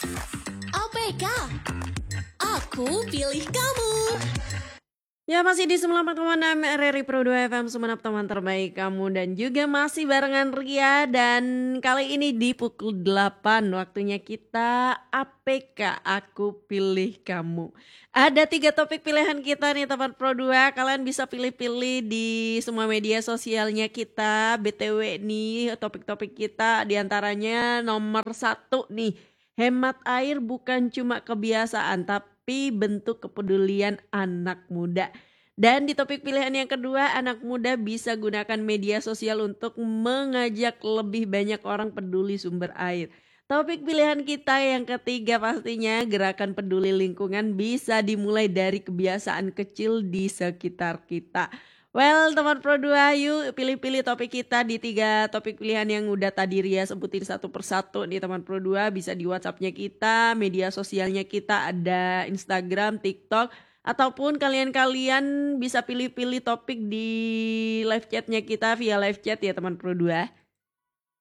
APK, aku pilih kamu. Ya masih di 94,6 RRI Pro 2 FM Sumenep, teman terbaik kamu, dan juga masih barengan Ria. Dan kali ini di pukul 8 waktunya kita APK, aku pilih kamu. Ada 3 topik pilihan kita nih teman Pro 2. Kalian bisa pilih-pilih di semua media sosialnya kita. BTW nih topik-topik kita diantaranya nomor 1 nih, hemat air bukan cuma kebiasaan tapi bentuk kepedulian anak muda. Dan di topik pilihan yang kedua, anak muda bisa gunakan media sosial untuk mengajak lebih banyak orang peduli sumber air. Topik pilihan kita yang ketiga pastinya, gerakan peduli lingkungan bisa dimulai dari kebiasaan kecil di sekitar kita. Well, teman Pro 2, yuk pilih-pilih topik kita di 3 topik pilihan yang udah tadi Ria sebutin satu persatu nih teman Pro 2. Bisa di WhatsAppnya kita, media sosialnya kita ada Instagram, TikTok, ataupun kalian bisa pilih-pilih topik di live chatnya kita via live chat ya teman Pro 2.